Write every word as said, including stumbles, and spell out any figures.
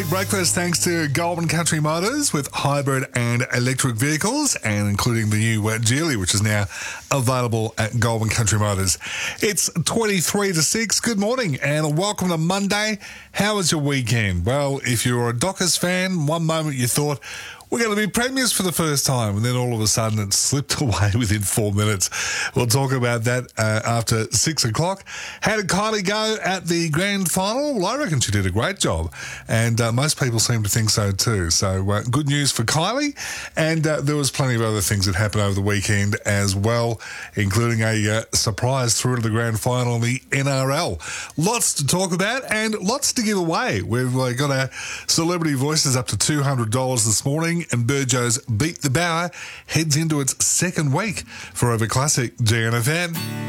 Breakfast thanks to Goulburn Country Motors with hybrid and electric vehicles, and including the new uh, Geely, which is now available at Goulburn Country Motors. It's twenty-three to six. Good morning and welcome to Monday. How was your weekend? Well, if you're a Dockers fan, one moment you thought, we're going to be premiers for the first time, and then all of a sudden it slipped away within four minutes. We'll talk about that uh, after six o'clock. How did Kylie go at the grand final? Well, I reckon she did a great job, and uh, most people seem to think so too. So uh, good news for Kylie, and uh, there was plenty of other things that happened over the weekend as well, including a uh, surprise through to the grand final in the N R L. Lots to talk about and lots to give away. We've uh, got our celebrity voices up to two hundred dollars this morning, and Burjo's Beat the Bower heads into its second week for Over Classic G N F N.